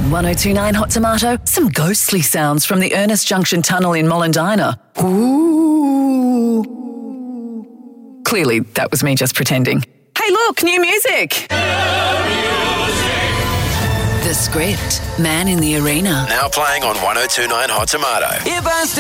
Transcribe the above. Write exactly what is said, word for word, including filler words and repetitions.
On one oh two point nine Hot Tomato, some ghostly sounds from the Ernest Junction Tunnel in Mollendina. Ooh. Clearly, that was me just pretending. Hey, look, new music. The Script, Man in the Arena. Now playing on one oh two point nine Hot Tomato. If I